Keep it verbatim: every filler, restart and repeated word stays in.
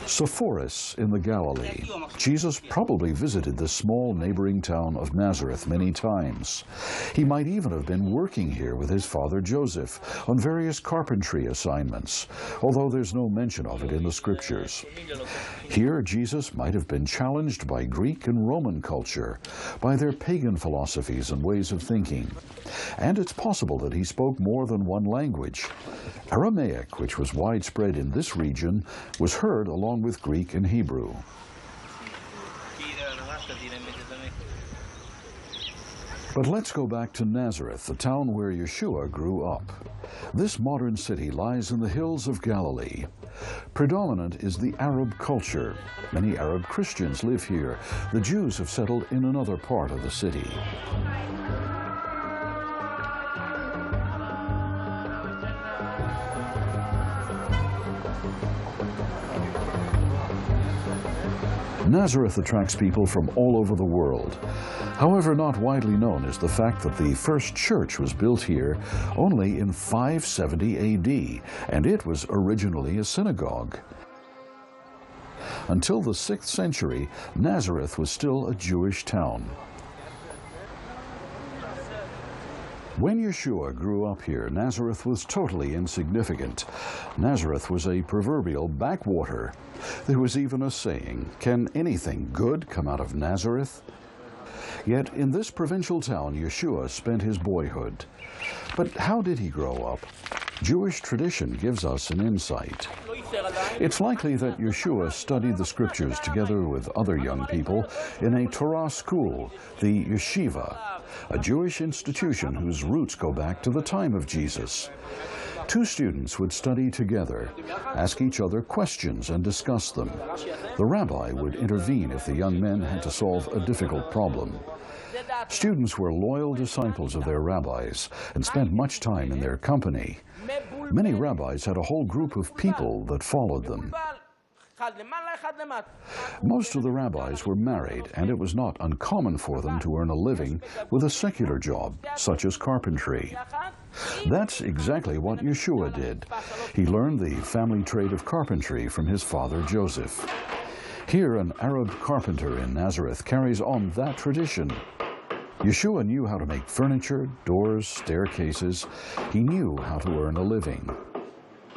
Sepphoris in the Galilee. Jesus probably visited the small neighboring town of Nazareth many times. He might even have been working here with his father Joseph on various carpentry assignments, although there's no mention of it in the scriptures. Here, Jesus might have been challenged by Greek and Roman culture, by their pagan philosophies and ways of thinking. And it's possible that he spoke more than one language. Aramaic, which was widespread in this region, was heard along with Greek and Hebrew. But let's go back to Nazareth, the town where Yeshua grew up. This modern city lies in the hills of Galilee. Predominant is the Arab culture. Many Arab Christians live here. The Jews have settled in another part of the city. Nazareth attracts people from all over the world. However, not widely known is the fact that the first church was built here only in five seventy A D, and it was originally a synagogue. Until the sixth century, Nazareth was still a Jewish town. When Yeshua grew up here, Nazareth was totally insignificant. Nazareth was a proverbial backwater. There was even a saying, "Can anything good come out of Nazareth?" Yet in this provincial town, Yeshua spent his boyhood. But how did he grow up? Jewish tradition gives us an insight. It's likely that Yeshua studied the scriptures together with other young people in a Torah school, the yeshiva, a Jewish institution whose roots go back to the time of Jesus. Two students would study together, ask each other questions and discuss them. The rabbi would intervene if the young men had to solve a difficult problem. Students were loyal disciples of their rabbis and spent much time in their company. Many rabbis had a whole group of people that followed them. Most of the rabbis were married, and it was not uncommon for them to earn a living with a secular job, such as carpentry. That's exactly what Yeshua did. He learned the family trade of carpentry from his father Joseph. Here, an Arab carpenter in Nazareth carries on that tradition. Yeshua knew how to make furniture, doors, staircases. He knew how to earn a living.